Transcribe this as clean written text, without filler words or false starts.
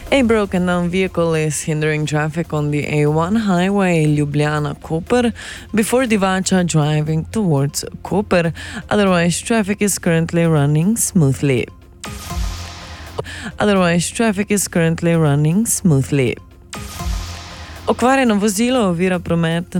A broken down vehicle is hindering traffic on the A1 highway Ljubljana-Koper before Divača driving towards Koper. Otherwise, traffic is currently running smoothly. Okvarjeno vozilo ovira promet